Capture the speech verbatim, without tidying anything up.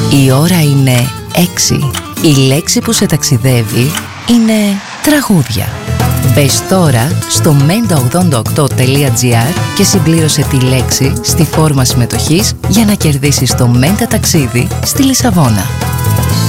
Η ώρα είναι έξι. Η λέξη που σε ταξιδεύει είναι τραγούδια. Μπες τώρα στο μέντα ογδόντα οκτώ τελεία τζι άρ και συμπλήρωσε τη λέξη στη φόρμα συμμετοχής για να κερδίσεις το Μέντα ταξίδι στη Λισαβόνα.